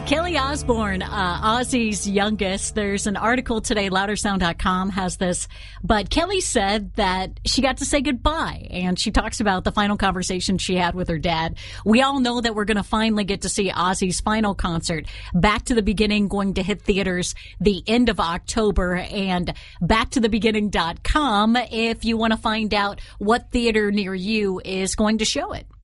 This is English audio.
Kelly Osbourne, Ozzy's youngest. There's an article today, loudersound.com has this, but Kelly said that she got to say goodbye, and she talks about the final conversation she had with her dad. We all know that we're going to finally get to see Ozzy's final concert, Back to the Beginning, going to hit theaters the end of October, and backtothebeginning.com if you want to find out what theater near you is going to show it.